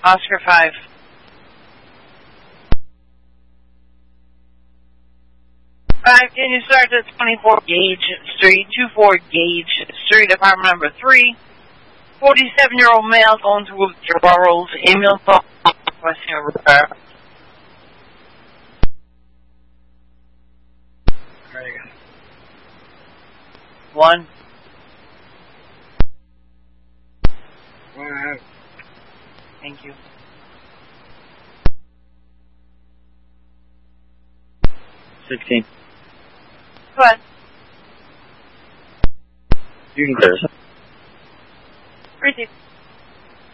Oscar 5. Can you start at 24 Gage Street, 24 Gage Street, apartment number 3. 47-year-old male going through withdrawals, email phone, requesting a repair. There you go. 1. Thank you. 16. Go ahead. You can clear us.